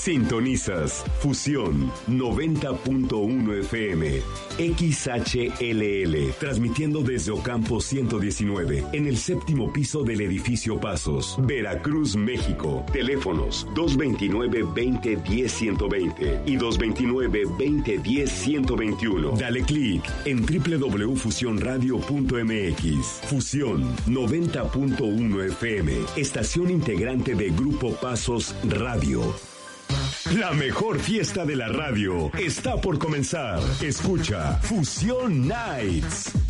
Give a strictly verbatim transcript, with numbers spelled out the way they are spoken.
Sintonizas Fusión noventa punto uno F M, X H L L, transmitiendo desde Ocampo ciento diecinueve, en el séptimo piso del edificio Pasos, Veracruz, México. Teléfonos dos veintinueve, veinte, diez, ciento veinte y dos veintinueve, veinte, diez, ciento veintiuno. Dale clic en doble u doble u doble u punto fusión radio punto m x. Fusión noventa punto uno F M, estación integrante de Grupo Pasos Radio. La mejor fiesta de la radio está por comenzar. Escucha Fusión Nights.